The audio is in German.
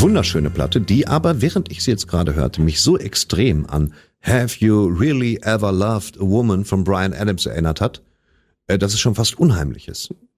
Wunderschöne Platte, die aber, während ich sie jetzt gerade hörte, mich so extrem an Have You Really Ever Loved a Woman von Bryan Adams erinnert hat, dass es schon fast unheimlich ist.